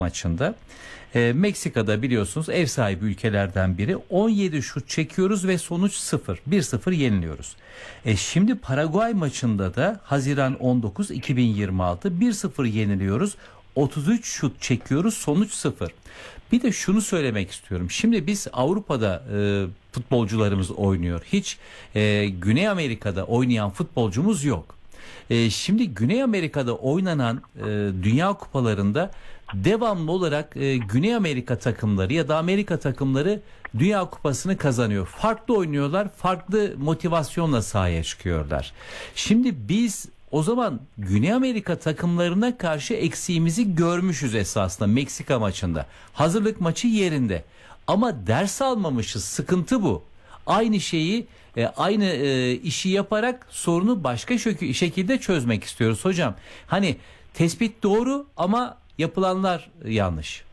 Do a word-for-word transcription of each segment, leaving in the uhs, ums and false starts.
maçında. E, Meksika'da biliyorsunuz ev sahibi ülkelerden biri. on yedi şut çekiyoruz ve sonuç sıfır. bir sıfır yeniliyoruz. E, şimdi Paraguay maçında da Haziran on dokuz iki bin yirmi altı bir sıfır yeniliyoruz. otuz üç şut çekiyoruz, sonuç sıfır. Bir de şunu söylemek istiyorum. Şimdi biz Avrupa'da e, futbolcularımız oynuyor. Hiç e, Güney Amerika'da oynayan futbolcumuz yok. E, şimdi Güney Amerika'da oynanan e, Dünya Kupalarında devamlı olarak e, Güney Amerika takımları ya da Amerika takımları Dünya Kupası'nı kazanıyor. Farklı oynuyorlar, farklı motivasyonla sahaya çıkıyorlar. Şimdi biz o zaman Güney Amerika takımlarına karşı eksiğimizi görmüşüz esasında Meksika maçında. Hazırlık maçı yerinde. Ama ders almamışız. Sıkıntı bu. Aynı şeyi, e, aynı e, işi yaparak sorunu başka şekilde çözmek istiyoruz hocam. Hani tespit doğru ama yapılanlar yanlış.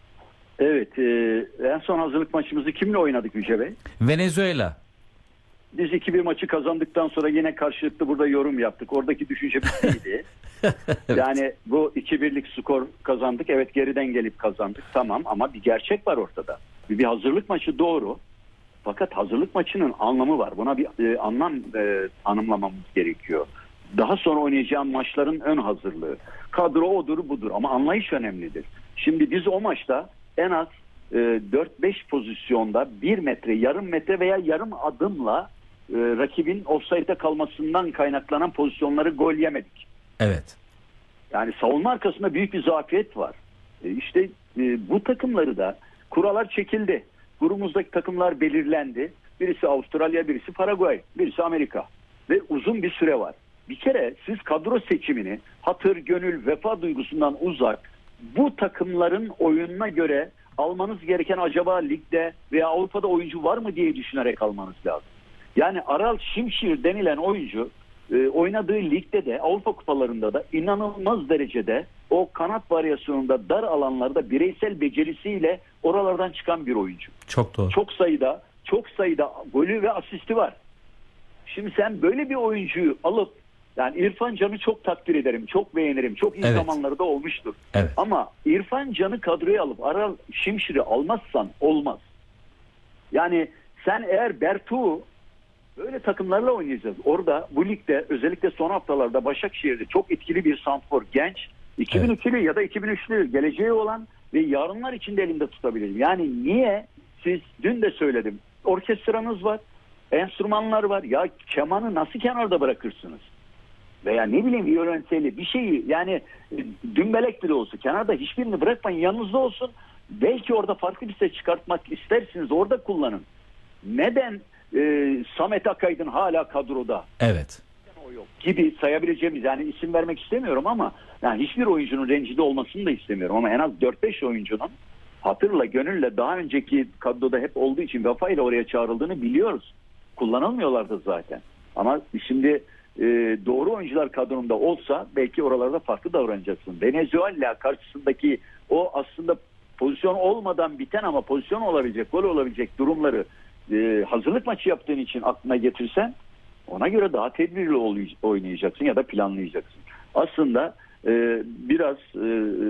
Evet, e, en son hazırlık maçımızı kimle oynadık Yüce Bey? Venezuela. Biz iki bir maçı kazandıktan sonra yine karşılıklı burada yorum yaptık. Oradaki düşünce bittiydi. Evet. Yani bu iki birlik skor kazandık. Evet, geriden gelip kazandık. Tamam, ama bir gerçek var ortada. Bir, bir hazırlık maçı doğru. Fakat hazırlık maçının anlamı var. Buna bir e, anlam e, tanımlamamız gerekiyor. Daha sonra oynayacağım maçların ön hazırlığı. Kadro odur budur ama anlayış önemlidir. Şimdi biz o maçta en az e, dört beş pozisyonda bir metre, yarım metre veya yarım adımla e, rakibin ofsayta kalmasından kaynaklanan pozisyonları gol yemedik. Evet. Yani savunma arkasında büyük bir zafiyet var. E, işte e, bu takımları da kurallar çekildi. Grubumuzdaki takımlar belirlendi. Birisi Avustralya, birisi Paraguay, birisi Amerika. Ve uzun bir süre var. Bir kere siz kadro seçimini hatır, gönül, vefa duygusundan uzak bu takımların oyununa göre almanız gereken acaba ligde veya Avrupa'da oyuncu var mı diye düşünerek almanız lazım. Yani Aral Şimşir denilen oyuncu e, oynadığı ligde de Avrupa kupalarında da inanılmaz derecede o kanat varyasyonunda dar alanlarda bireysel becerisiyle oralardan çıkan bir oyuncu. Çok doğru. Çok sayıda, çok sayıda golü ve asisti var. Şimdi sen böyle bir oyuncuyu alıp, yani İrfan Can'ı çok takdir ederim, çok beğenirim, çok iyi evet. zamanları da olmuştur. Evet. Ama İrfan Can'ı kadroya alıp Aral Şimşir'i almazsan olmaz. Yani sen eğer Bertu böyle takımlarla oynayacağız. Orada bu ligde özellikle son haftalarda Başakşehir'de çok etkili bir santrfor, genç, iki bin ikili evet. ya da iki bin üçlü geleceği olan ve yarınlar içinde elinde tutabilirim. Yani niye siz, dün de söyledim, orkestranız var, enstrümanlar var. Ya kemanı nasıl kenarda bırakırsınız? Veya ne bileyim violonseli bir şeyi, yani dümbelek bile olsa kenarda hiçbirini bırakmayın, yanınızda olsun. Belki orada farklı bir ses çıkartmak istersiniz, orada kullanın. Neden e, Samet Akaydın hala kadroda? Evet. O yok gibi sayabileceğimiz, yani isim vermek istemiyorum ama yani hiçbir oyuncunun rencide olmasını da istemiyorum ama en az dört beş oyuncunun hatırla gönülle daha önceki kadroda hep olduğu için vefayla oraya çağrıldığını biliyoruz. Kullanılmıyorlardı zaten. Ama şimdi e, doğru oyuncular kadronunda olsa belki oralarda farklı davranacaksın. Venezuela karşısındaki o aslında pozisyon olmadan biten ama pozisyon olabilecek, gol olabilecek durumları e, hazırlık maçı yaptığın için aklına getirsen ona göre daha tedbirli oynayacaksın ya da planlayacaksın. Aslında e, biraz e,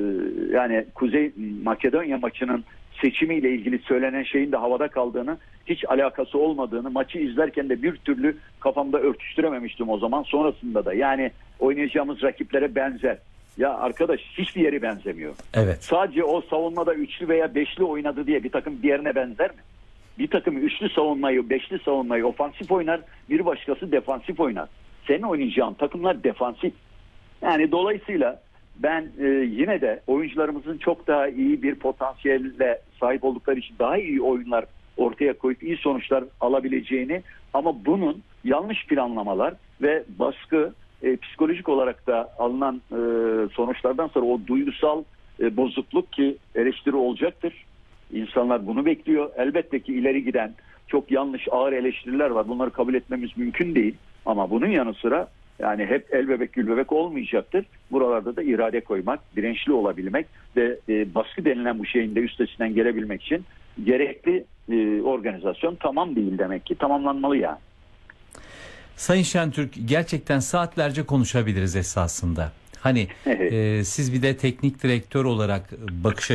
yani Kuzey Makedonya maçının seçimiyle ilgili söylenen şeyin de havada kaldığını, hiç alakası olmadığını maçı izlerken de bir türlü kafamda örtüştürememiştim o zaman. Sonrasında da yani oynayacağımız rakiplere benzer. Ya arkadaş, hiçbir yeri benzemiyor. Evet. Sadece o savunmada üçlü veya beşli oynadı diye bir takım diğerine benzer mi? Bir takım üçlü savunmayı, beşli savunmayı ofansif oynar, bir başkası defansif oynar. Senin oynayacağın takımlar defansif. Yani dolayısıyla ben e, yine de oyuncularımızın çok daha iyi bir potansiyelle sahip oldukları için daha iyi oyunlar ortaya koyup iyi sonuçlar alabileceğini, ama bunun yanlış planlamalar ve baskı, e, psikolojik olarak da alınan e, sonuçlardan sonra o duygusal e, bozukluk, ki eleştiri olacaktır. İnsanlar bunu bekliyor. Elbette ki ileri giden çok yanlış, ağır eleştiriler var. Bunları kabul etmemiz mümkün değil. Ama bunun yanı sıra yani hep el bebek gül bebek olmayacaktır. Buralarda da irade koymak, dirençli olabilmek ve e, baskı denilen bu şeyin de üstesinden gelebilmek için gerekli e, organizasyon tamam değil demek ki, tamamlanmalı yani. Sayın Şentürk, gerçekten saatlerce konuşabiliriz esasında. Hani e, siz bir de teknik direktör olarak bakış